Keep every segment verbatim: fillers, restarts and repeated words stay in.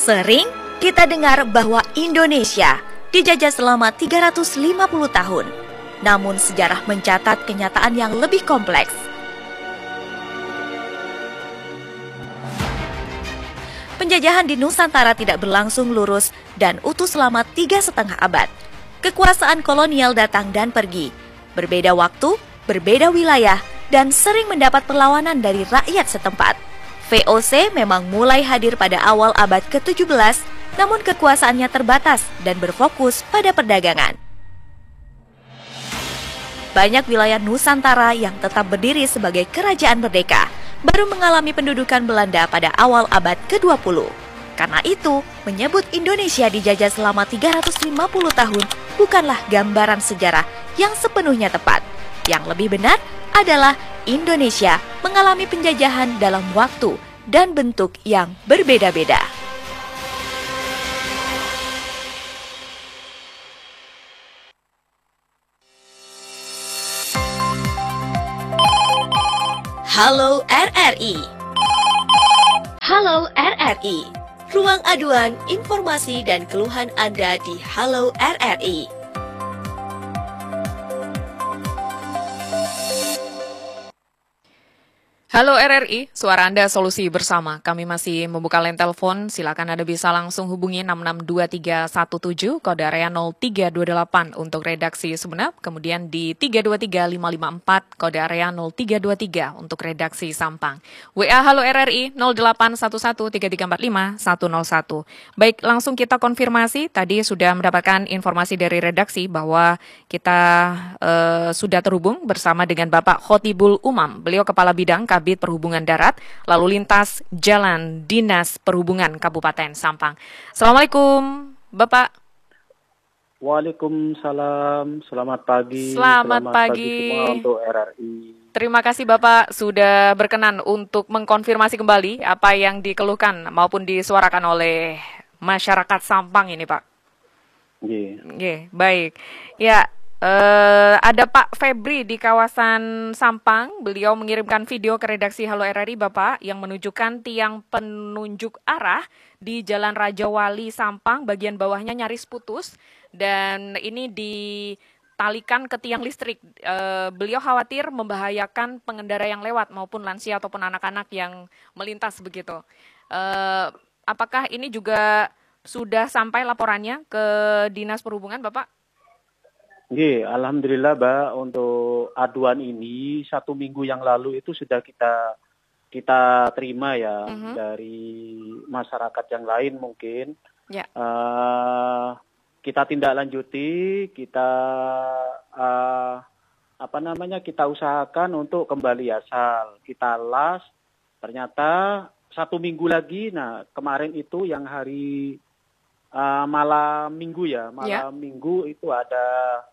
Sering kita dengar bahwa Indonesia dijajah selama tiga ratus lima puluh tahun. Namun sejarah mencatat kenyataan yang lebih kompleks. Penjajahan di Nusantara tidak berlangsung lurus dan utuh selama tiga setengah abad. Kekuasaan kolonial datang dan pergi, berbeda waktu, berbeda wilayah, dan sering mendapat perlawanan dari rakyat setempat. V O C memang mulai hadir pada awal abad ke tujuh belas, namun kekuasaannya terbatas dan berfokus pada perdagangan. Banyak wilayah Nusantara yang tetap berdiri sebagai kerajaan merdeka baru mengalami pendudukan Belanda pada awal abad ke dua puluh. Karena itu, menyebut Indonesia dijajah selama tiga ratus lima puluh tahun bukanlah gambaran sejarah yang sepenuhnya tepat. Yang lebih benar adalah Indonesia mengalami penjajahan dalam waktu dan bentuk yang berbeda-beda. Halo R R I. Halo R R I. Ruang aduan, informasi dan keluhan Anda di Halo R R I. Halo R R I, suara Anda solusi bersama. Kami masih membuka line telepon, silakan Anda bisa langsung hubungi enam enam dua tiga satu tujuh, kode area nol tiga dua delapan untuk redaksi Sumeneb, kemudian di tiga dua tiga lima lima empat, kode area nol tiga dua tiga untuk redaksi Sampang. W A Halo R R I nol delapan satu satu tiga tiga empat lima satu nol satu. Baik, langsung kita konfirmasi, tadi sudah mendapatkan informasi dari redaksi bahwa kita uh, sudah terhubung bersama dengan Bapak Khotibul Umam, beliau Kepala Bidang Kabit Perhubungan Darat, lalu lintas Jalan Dinas Perhubungan Kabupaten Sampang. Assalamualaikum, Bapak. Waalaikumsalam, selamat pagi. Selamat, selamat pagi. pagi semua untuk R R I. Terima kasih Bapak sudah berkenan untuk mengkonfirmasi kembali apa yang dikeluhkan maupun disuarakan oleh masyarakat Sampang ini, Pak. Iya. Yeah, baik. Ya. Uh, ada Pak Febri di kawasan Sampang, beliau mengirimkan video ke redaksi Halo R R I Bapak yang menunjukkan tiang penunjuk arah di Jalan Raja Wali Sampang, bagian bawahnya nyaris putus dan ini ditalikan ke tiang listrik. Uh, beliau khawatir membahayakan pengendara yang lewat maupun lansia ataupun anak-anak yang melintas begitu. Uh, apakah ini juga sudah sampai laporannya ke Dinas Perhubungan Bapak? Oke, alhamdulillah Mbak, untuk aduan ini satu minggu yang lalu itu sudah kita kita terima ya uh-huh. dari masyarakat yang lain mungkin. Yeah. Uh, kita tindak lanjuti, kita uh, apa namanya kita usahakan untuk kembali asal, kita las. Ternyata satu minggu lagi, nah kemarin itu yang hari uh, malam minggu ya, malam yeah. minggu itu ada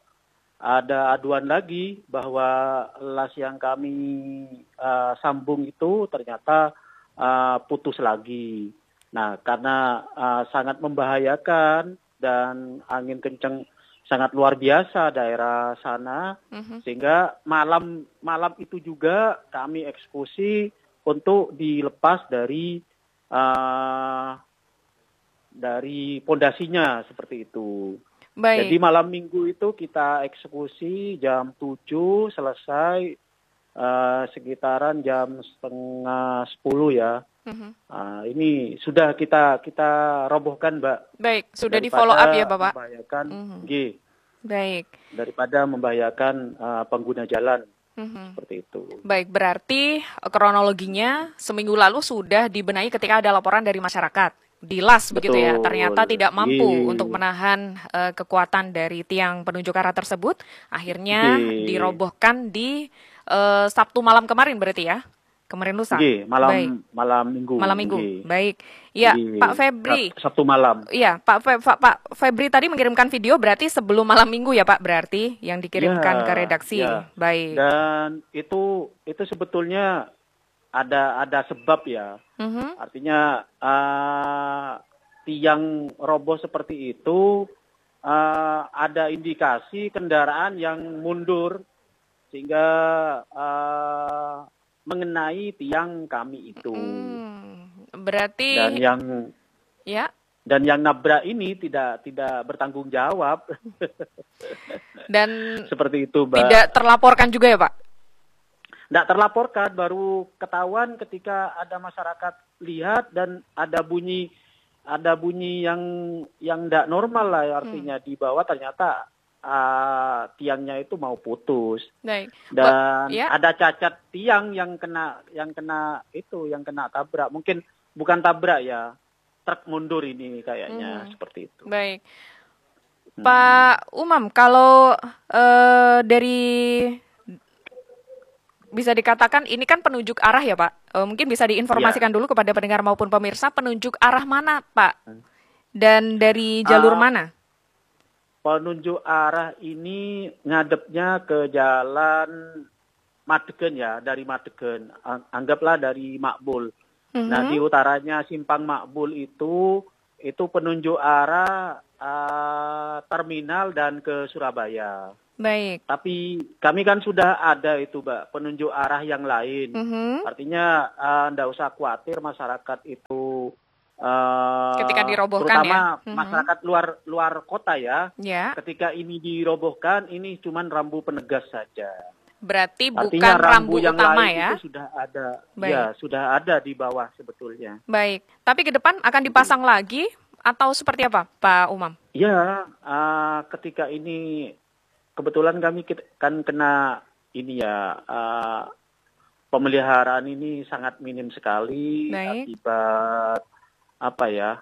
Ada aduan lagi bahwa las yang kami uh, sambung itu ternyata uh, putus lagi. Nah, karena uh, sangat membahayakan dan angin kencang sangat luar biasa daerah sana, uh-huh. sehingga malam malam itu juga kami eksekusi untuk dilepas dari uh, dari pondasinya seperti itu. Baik. Jadi malam minggu itu kita eksekusi jam tujuh, selesai uh, sekitaran jam setengah sepuluh ya. Uh-huh. Uh, ini sudah kita kita robohkan, Mbak. Baik, sudah di follow up ya, Bapak. Membahayakan, uh-huh. G. Baik. Daripada membahayakan uh, pengguna jalan. Uh-huh. Seperti itu. Baik, berarti kronologinya seminggu lalu sudah dibenahi ketika ada laporan dari masyarakat. Dilas begitu ya, ternyata tidak mampu Ye. untuk menahan uh, kekuatan dari tiang penunjuk arah tersebut, akhirnya Ye. dirobohkan di uh, Sabtu malam kemarin berarti ya, kemarin lusa. Ye. Malam Baik. malam minggu. Malam minggu, Ye. baik. Ya, Ye. Pak Febri. Sabtu malam. Iya, Pak Fe, Pak, Pak Febri tadi mengirimkan video berarti sebelum malam minggu ya Pak, berarti yang dikirimkan ya, ke redaksi. Ya. Baik. Dan itu itu sebetulnya ada ada sebab ya, uh-huh. artinya uh, tiang roboh seperti itu uh, ada indikasi kendaraan yang mundur sehingga uh, mengenai tiang kami itu. Hmm, berarti dan yang ya dan yang nabrak ini tidak tidak bertanggung jawab. Dan seperti itu, Mbak. Tidak terlaporkan juga ya, Pak? Tidak terlaporkan, baru ketahuan ketika ada masyarakat lihat dan ada bunyi ada bunyi yang yang tidak normal lah, artinya hmm. di bawah ternyata uh, tiangnya itu mau putus. Baik. Dan ya. ada cacat tiang yang kena yang kena itu yang kena tabrak. Mungkin bukan tabrak ya, truk mundur ini kayaknya, hmm. seperti itu. Baik. Pak Umam, kalau uh, dari bisa dikatakan ini kan penunjuk arah ya, Pak. Uh, mungkin bisa diinformasikan ya. dulu kepada pendengar maupun pemirsa, penunjuk arah mana, Pak? Dan dari jalur uh, mana? Penunjuk arah ini ngadepnya ke jalan Madegen ya, dari Madegen. Anggaplah dari Makbul. Uh-huh. Nah, di utaranya Simpang Makbul itu itu penunjuk arah uh, terminal dan ke Surabaya. Baik. Tapi kami kan sudah ada itu, Mbak, penunjuk arah yang lain. Uh-huh. Artinya enggak uh, usah khawatir masyarakat itu uh, ketika dirobohkan terutama ya. Uh-huh. masyarakat luar luar kota ya. Yeah. Ketika ini dirobohkan, ini cuman rambu penegas saja. Berarti Artinya bukan rambu, rambu yang utama lain ya. Itu sudah ada. Baik. Ya, sudah ada di bawah sebetulnya. Baik. Tapi ke depan akan dipasang hmm. lagi atau seperti apa, Pak Umam? Ya, uh, ketika ini kebetulan kami kan kena ini ya, uh, pemeliharaan ini sangat minim sekali. Baik. Akibat apa ya,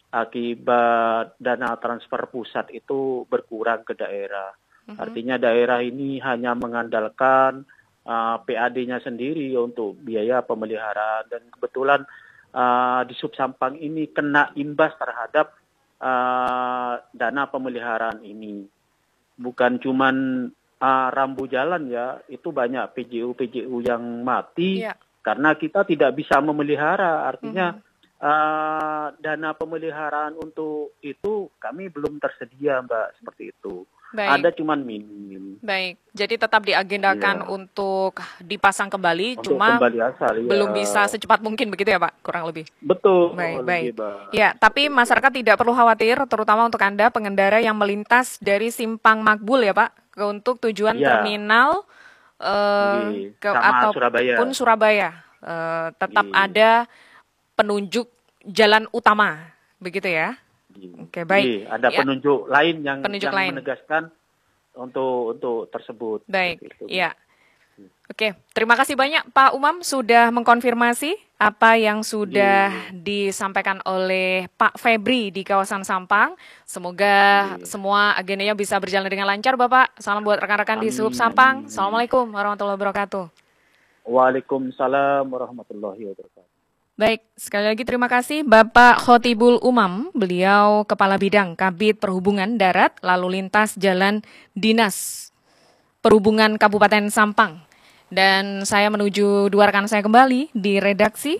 akibat dana transfer pusat itu berkurang ke daerah. Uh-huh. Artinya daerah ini hanya mengandalkan uh, P A D-nya sendiri untuk biaya pemeliharaan. Dan kebetulan uh, di Sub Sampang ini kena imbas terhadap uh, dana pemeliharaan ini. Bukan cuman uh, rambu jalan ya, itu banyak P J U P J U yang mati yeah. karena kita tidak bisa memelihara. Artinya mm-hmm. uh, dana pemeliharaan untuk itu kami belum tersedia, Mbak, seperti itu. Baik. Ada cuman minim. Baik, jadi tetap diagendakan ya. untuk dipasang kembali, untuk cuma kembali asal, ya. belum bisa secepat mungkin begitu ya, Pak, kurang lebih. Betul. Baik, baik. Ya, tapi masyarakat tidak perlu khawatir, terutama untuk Anda pengendara yang melintas dari Simpang Makbul ya, Pak, ke untuk tujuan ya. terminal uh, ke ataupun Surabaya. Surabaya. Uh, tetap Gini. ada penunjuk jalan utama, begitu ya. Oke, baik. Jadi, ada ya. penunjuk lain yang, penunjuk yang lain. menegaskan untuk untuk tersebut. Baik, ya. Oke, terima kasih banyak Pak Umam sudah mengkonfirmasi apa yang sudah ya. disampaikan oleh Pak Febri di kawasan Sampang. Semoga ya. semua agendanya bisa berjalan dengan lancar, Bapak. Salam buat rekan-rekan di Sub Sampang. Assalamualaikum warahmatullahi wabarakatuh. Waalaikumsalam warahmatullahi wabarakatuh. Baik, sekali lagi terima kasih Bapak Khotibul Umam, beliau Kepala Bidang Kabid Perhubungan Darat Lalu Lintas Jalan Dinas Perhubungan Kabupaten Sampang. Dan saya menuju dua rekan saya kembali di redaksi.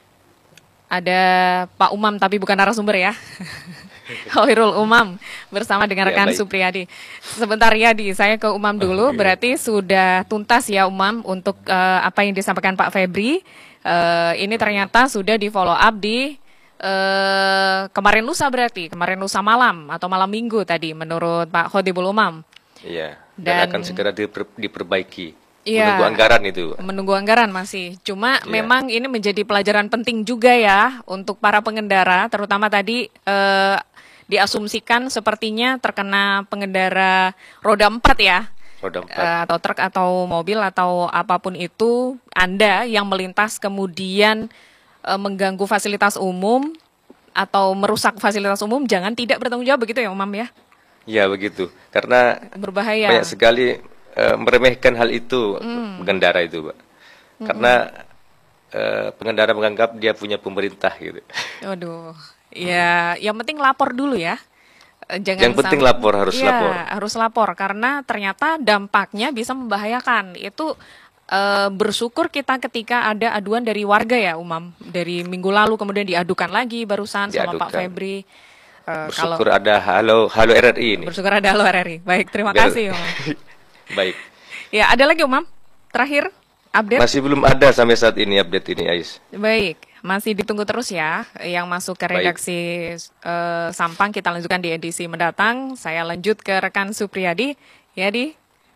Ada Pak Umam tapi bukan narasumber ya. Khairul Umam bersama dengan rekan ya, Supriyadi. Sebentar Yadi, saya ke Umam dulu. Berarti sudah tuntas ya Umam untuk uh, apa yang disampaikan Pak Febri. Uh, ini ternyata sudah di follow up di uh, kemarin lusa berarti, kemarin lusa malam atau malam minggu tadi menurut Pak Khotibul Umam. Iya, dan, dan akan segera diper, diperbaiki. Iya, menunggu anggaran itu. Menunggu anggaran masih. Cuma iya. memang ini menjadi pelajaran penting juga ya untuk para pengendara, terutama tadi uh, diasumsikan sepertinya terkena pengendara roda empat ya. Roda empat. Uh, atau truk atau mobil atau apapun itu, Anda yang melintas kemudian uh, mengganggu fasilitas umum atau merusak fasilitas umum, jangan tidak bertanggung jawab begitu ya Umam ya? Ya begitu, karena berbahaya. Banyak sekali uh, meremehkan hal itu mm. pengendara itu, Pak. Mm-hmm. Karena uh, pengendara menganggap dia punya pemerintah gitu. Waduh, ya yang penting lapor dulu ya. Jangan yang penting sampai, lapor harus ya, lapor harus lapor karena ternyata dampaknya bisa membahayakan. Itu e, bersyukur kita ketika ada aduan dari warga ya Umam, dari minggu lalu kemudian diadukan lagi barusan diadukan. sama Pak Febri. E, bersyukur kalau, ada halo halo R R I ini. Bersyukur ada halo R R I. Baik, terima Biar, kasih Umam. Baik. Ya, ada lagi Umam. Terakhir update. Masih belum ada sampai saat ini update ini Ais. Baik. masih ditunggu terus ya yang masuk ke redaksi uh, Sampang. Kita lanjutkan di edisi mendatang. Saya lanjut ke rekan Supriyadi. Ya, Di.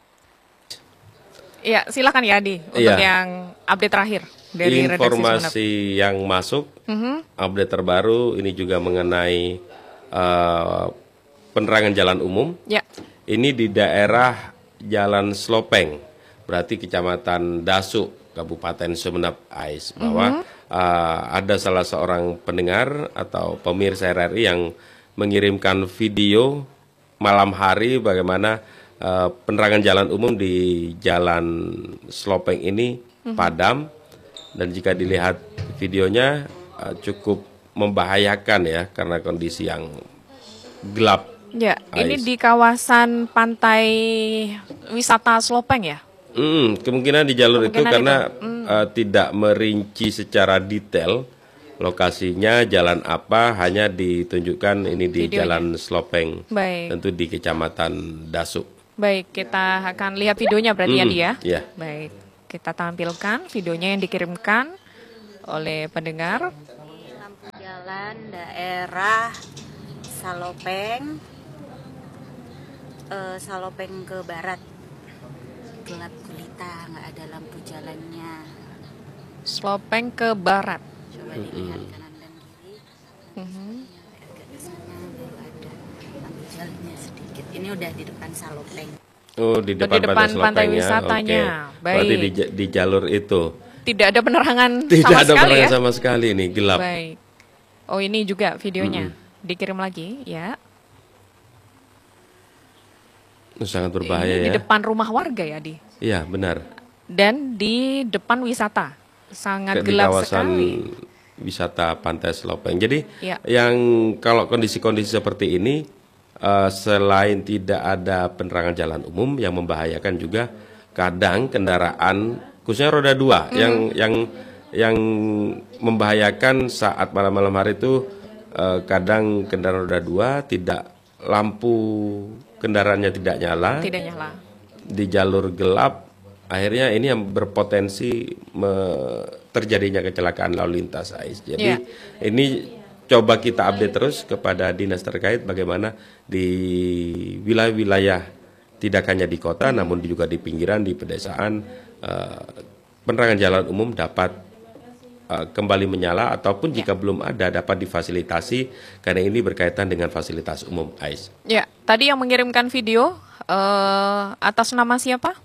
Ya, silakan ya, Di, untuk ya. yang update terakhir dari informasi yang masuk, uh-huh. update terbaru ini juga mengenai uh, penerangan jalan umum. Ya. Ini di daerah Jalan Slopeng, berarti Kecamatan Dasuk, Kabupaten Sumeneb, Ais, bahwa uh-huh. uh, ada salah seorang pendengar atau pemirsa R R I yang mengirimkan video malam hari bagaimana uh, penerangan jalan umum di Jalan Slopeng ini uh-huh. padam, dan jika dilihat videonya uh, cukup membahayakan ya karena kondisi yang gelap. Ya, Ais. Ini di kawasan pantai wisata Slopeng ya? Hmm, kemungkinan di jalur kemungkinan itu karena itu. Hmm. Uh, tidak merinci secara detail lokasinya jalan apa, hanya ditunjukkan ini di videonya. Jalan Slopeng. Baik. Tentu di Kecamatan Dasuk. Baik, kita akan lihat videonya berarti hmm. ya dia. Ya. Baik, kita tampilkan videonya yang dikirimkan oleh pendengar. Lampu jalan daerah Salopeng, uh, Salopeng ke barat. Gelap gulita, nggak ada lampu jalannya. Slopeng ke barat. Coba dilihat mm-hmm. kanan dan kiri. Mm-hmm. Agak ke sana baru ada lampu jalannya sedikit. Ini udah di depan Salopeng. Oh, di depan, oh, di depan pantai wisatanya. Okay. Baik. Berarti di, di jalur itu. Tidak ada penerangan Tidak sama ada sekali penerangan ya? sama sekali nih, gelap. Baik. Oh, ini juga videonya. Mm-hmm. Dikirim lagi, ya. Sangat berbahaya ini ya. Di depan rumah warga ya, Di? Iya, benar. Dan di depan wisata, sangat di gelap kawasan sekali. Wisata Pantai Slopeng. Jadi ya. yang kalau kondisi-kondisi seperti ini, uh, selain tidak ada penerangan jalan umum yang membahayakan juga, kadang kendaraan khususnya roda dua hmm. yang yang yang membahayakan saat malam-malam hari itu, uh, kadang kendaraan roda dua tidak lampu kendaraannya tidak nyala, tidak nyala. Di jalur gelap, akhirnya ini yang berpotensi me- terjadinya kecelakaan lalu lintas, Ais. Jadi yeah. ini coba kita update terus kepada dinas terkait bagaimana di wilayah-wilayah tidak hanya di kota, hmm. namun juga di pinggiran, di pedesaan, uh, penerangan jalan umum dapat uh, kembali menyala, ataupun yeah. jika belum ada dapat difasilitasi, karena ini berkaitan dengan fasilitas umum, Ais. Ya, tadi yang mengirimkan video Uh, atas nama siapa?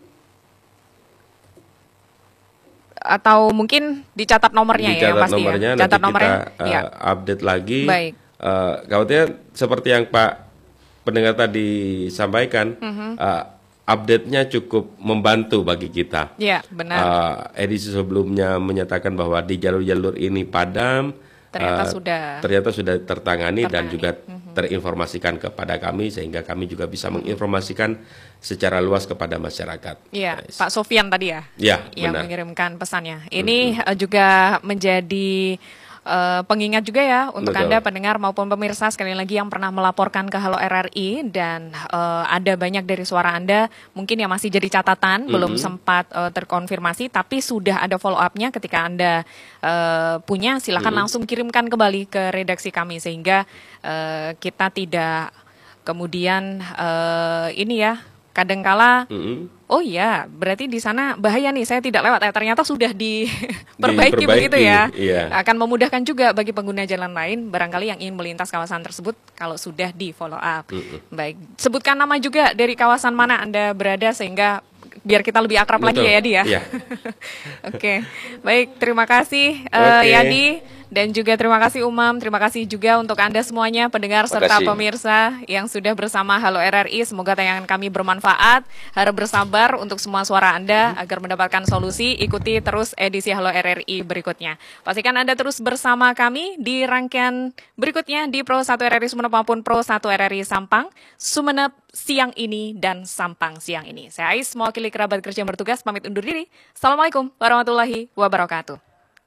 Atau mungkin dicatat nomornya dicatat ya yang pasti nomornya, ya. Catat nanti nomornya. Kita uh, ya. update lagi. Baik. Uh, Khawatirnya seperti yang Pak pendengar tadi sampaikan, uh-huh. uh, update-nya cukup membantu bagi kita. Iya, benar. Uh, edisi sebelumnya menyatakan bahwa di jalur-jalur ini padam. Ternyata uh, sudah ternyata sudah tertangani, tertangani. dan juga mm-hmm. terinformasikan kepada kami, sehingga kami juga bisa menginformasikan secara luas kepada masyarakat. Iya, nice. Pak Sofian tadi ya, ya yang benar. mengirimkan pesannya. Ini mm-hmm. juga menjadi uh, pengingat juga ya untuk Betul. Anda pendengar maupun pemirsa sekali lagi yang pernah melaporkan ke Halo R R I, dan uh, ada banyak dari suara Anda mungkin yang masih jadi catatan, mm-hmm. belum sempat uh, terkonfirmasi, tapi sudah ada follow up-nya. Ketika Anda uh, punya, silakan mm-hmm. langsung kirimkan kembali ke redaksi kami, sehingga uh, kita tidak kemudian uh, ini ya, kadangkala mm-hmm. oh iya, berarti di sana bahaya nih, saya tidak lewat. Eh, ternyata sudah diperbaiki, diperbaiki begitu ya. Iya. Akan memudahkan juga bagi pengguna jalan lain barangkali yang ingin melintas kawasan tersebut kalau sudah di follow up. Mm-hmm. Baik, sebutkan nama juga dari kawasan mana Anda berada sehingga biar kita lebih akrab Betul. Lagi ya, Yadi ya. Iya. Oke, baik, terima kasih uh, okay. Yadi. Dan juga terima kasih Umam, terima kasih juga untuk Anda semuanya pendengar serta pemirsa yang sudah bersama Halo R R I. Semoga tayangan kami bermanfaat. Harap bersabar untuk semua suara Anda agar mendapatkan solusi. Ikuti terus edisi Halo R R I berikutnya. Pastikan Anda terus bersama kami di rangkaian berikutnya di Pro satu R R I Sumeneb maupun Pro satu R R I Sampang, Sumeneb siang ini dan Sampang siang ini. Saya Ais, mewakili kerabat kerja yang bertugas, pamit undur diri. Assalamualaikum warahmatullahi wabarakatuh.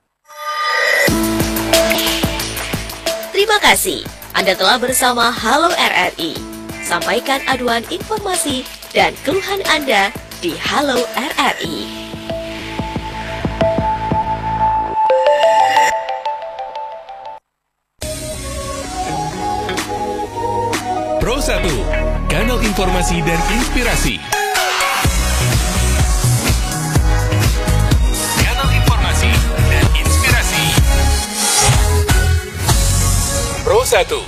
Terima kasih Anda telah bersama Halo R R I. Sampaikan aduan informasi dan keluhan Anda di Halo R R I. Pro satu, kanal informasi dan inspirasi. Kanal informasi dan inspirasi. Pro satu.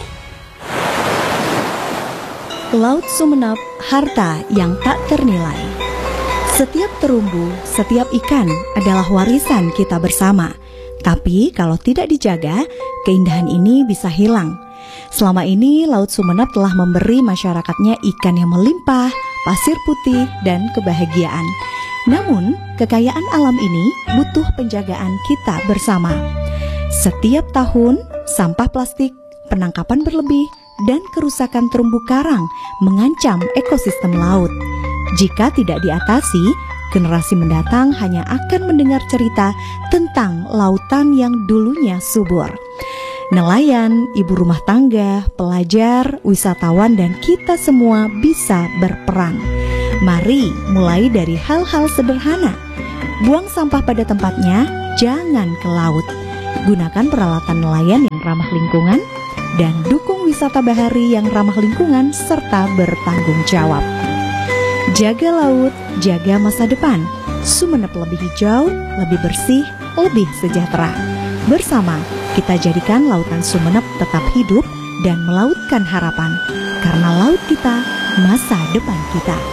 Laut Sumeneb, harta yang tak ternilai. Setiap terumbu, setiap ikan adalah warisan kita bersama. Tapi kalau tidak dijaga, keindahan ini bisa hilang. Selama ini, Laut Sumeneb telah memberi masyarakatnya ikan yang melimpah, pasir putih, dan kebahagiaan. Namun, kekayaan alam ini butuh penjagaan kita bersama. Setiap tahun, sampah plastik, penangkapan berlebih, dan kerusakan terumbu karang mengancam ekosistem laut. Jika tidak diatasi, generasi mendatang hanya akan mendengar cerita tentang lautan yang dulunya subur. Nelayan, ibu rumah tangga, pelajar, wisatawan, dan kita semua bisa berperan. Mari mulai dari hal-hal sederhana. Buang sampah pada tempatnya, jangan ke laut. Gunakan peralatan nelayan yang ramah lingkungan, dan dukung wisata bahari yang ramah lingkungan serta bertanggung jawab. Jaga laut, jaga masa depan. Sumeneb lebih hijau, lebih bersih, lebih sejahtera. Bersama, kita jadikan lautan Sumeneb tetap hidup dan melautkan harapan. Karena laut kita, masa depan kita.